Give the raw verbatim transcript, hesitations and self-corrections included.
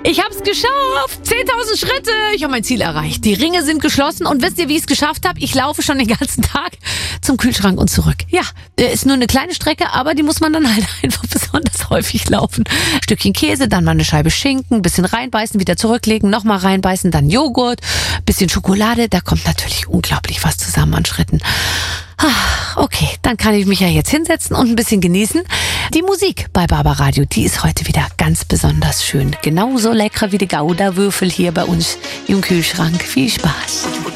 Ich hab's geschafft! zehntausend Schritte! Ich habe mein Ziel erreicht. Die Ringe sind geschlossen und wisst ihr, wie ich es geschafft habe? Ich laufe schon den ganzen Tag zum Kühlschrank und zurück. Ja, ist nur eine kleine Strecke, aber die muss man dann halt einfach besonders häufig laufen. Stückchen Käse, dann mal eine Scheibe Schinken, bisschen reinbeißen, wieder zurücklegen, nochmal reinbeißen, dann Joghurt, bisschen Schokolade. Da kommt natürlich unglaublich was zusammen an Schritten. Okay, dann kann ich mich ja jetzt hinsetzen und ein bisschen genießen. Die Musik bei Barbaradio, die ist heute wieder ganz besonders schön. Genauso lecker wie die Gouda-Würfel hier bei uns im Kühlschrank. Viel Spaß.